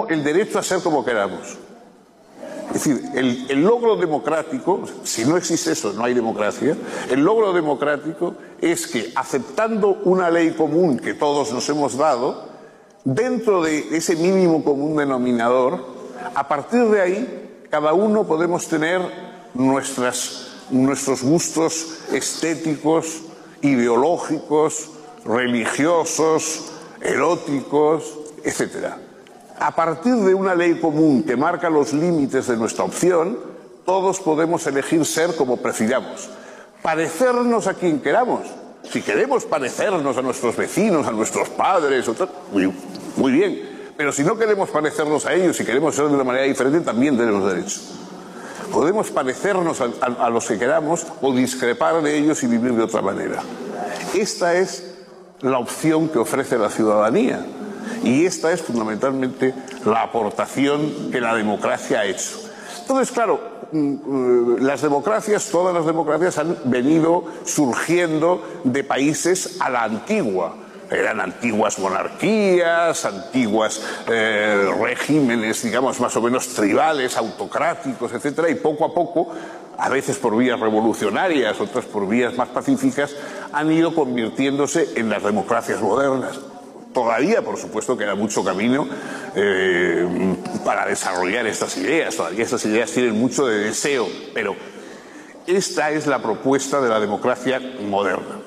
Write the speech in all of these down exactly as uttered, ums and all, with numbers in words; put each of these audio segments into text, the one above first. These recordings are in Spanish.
como el derecho a ser como queramos. Es decir, el, el logro democrático, si no existe eso, no hay democracia, el logro democrático es que, aceptando una ley común que todos nos hemos dado, dentro de ese mínimo común denominador, a partir de ahí, cada uno podemos tener nuestras, nuestros gustos estéticos, ideológicos, religiosos, eróticos, etcétera. A partir de una ley común que marca los límites de nuestra opción, todos podemos elegir ser como prefiramos, parecernos a quien queramos. Si queremos parecernos a nuestros vecinos, a nuestros padres, muy, muy bien. Pero si no queremos parecernos a ellos, si queremos ser de una manera diferente, también tenemos derecho. Podemos parecernos a, a, a los que queramos o discrepar de ellos y vivir de otra manera. Esta es la opción que ofrece la ciudadanía. Y esta es fundamentalmente la aportación que la democracia ha hecho. Entonces, claro, las democracias, todas las democracias han venido surgiendo de países a la antigua. Eran antiguas monarquías, antiguas eh, regímenes, digamos, más o menos tribales, autocráticos, etcétera, y poco a poco, a veces por vías revolucionarias, otras por vías más pacíficas, han ido convirtiéndose en las democracias modernas. Todavía, por supuesto, queda mucho camino eh, para desarrollar estas ideas. Todavía estas ideas tienen mucho de deseo, pero esta es la propuesta de la democracia moderna.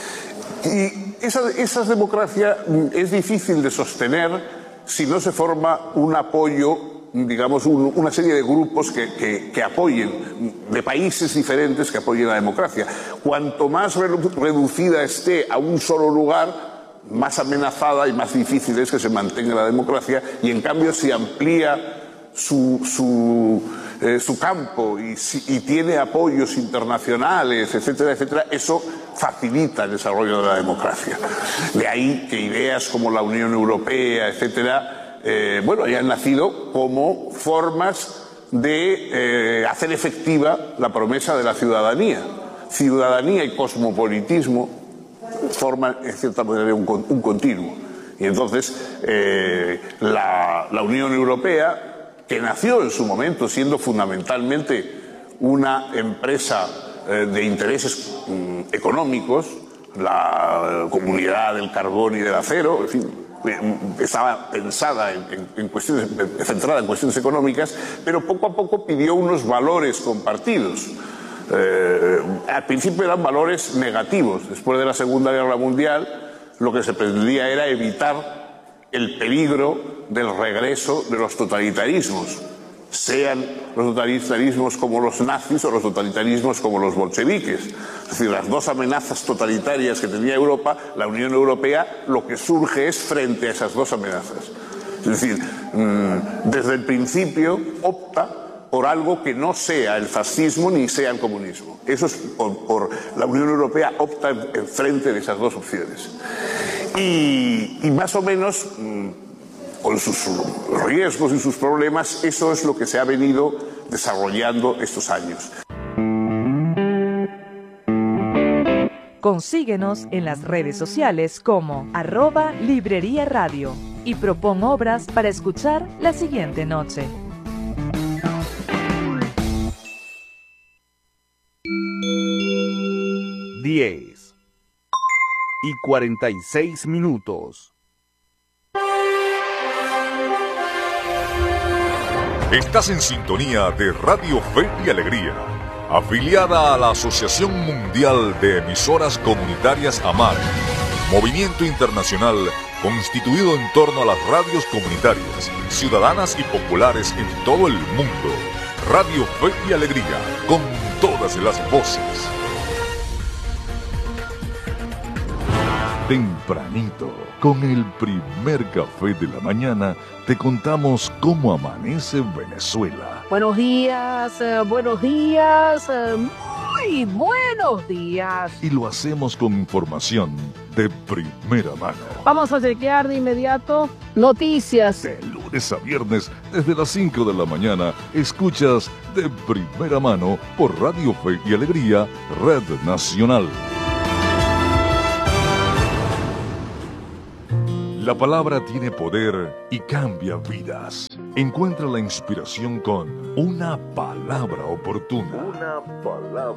Y esa, esa democracia es difícil de sostener si no se forma un apoyo, digamos, un, una serie de grupos que, que, que apoyen, de países diferentes que apoyen la democracia. Cuanto más reducida esté a un solo lugar, más amenazada y más difícil es que se mantenga la democracia, y en cambio si amplía su, su, eh, su campo y, si, y tiene apoyos internacionales, etcétera, etcétera, eso facilita el desarrollo de la democracia. De ahí que ideas como la Unión Europea, etcétera, eh, bueno, hayan nacido como formas de eh, hacer efectiva la promesa de la ciudadanía. Ciudadanía y cosmopolitismo forman, en cierta manera, un, un continuo. Y entonces, eh, la, la Unión Europea, que nació en su momento siendo fundamentalmente una empresa eh, de intereses mm, económicos, la eh, Comunidad del Carbón y del Acero, en fin, estaba pensada en, en, en cuestiones, centrada en cuestiones económicas, pero poco a poco pidió unos valores compartidos. Eh, al principio eran valores negativos. Después de la Segunda Guerra Mundial, lo que se pretendía era evitar el peligro del regreso de los totalitarismos, sean los totalitarismos como los nazis o los totalitarismos como los bolcheviques. Es decir, las dos amenazas totalitarias que tenía Europa, la Unión Europea lo que surge es frente a esas dos amenazas. Es decir, desde el principio opta por algo que no sea el fascismo ni sea el comunismo. Eso es por, por la Unión Europea opta en, en frente de esas dos opciones. Y, y más o menos, con sus riesgos y sus problemas, eso es lo que se ha venido desarrollando estos años. Consíguenos en las redes sociales como arroba Librería Radio y propon obras para escuchar la siguiente noche. diez y cuarenta y seis minutos. Estás en sintonía de Radio Fe y Alegría, afiliada a la Asociación Mundial de Emisoras Comunitarias AMAR, movimiento internacional constituido en torno a las radios comunitarias, ciudadanas y populares en todo el mundo. Radio Fe y Alegría, con todas las voces. Tempranito, con el primer café de la mañana, te contamos cómo amanece Venezuela. Buenos días, eh, buenos días, eh, muy buenos días. Y lo hacemos con información de primera mano. Vamos a chequear de inmediato noticias. De lunes a viernes, desde las cinco de la mañana, escuchas de primera mano por Radio Fe y Alegría, Red Nacional. La palabra tiene poder y cambia vidas. Encuentra la inspiración con una palabra oportuna. Una palabra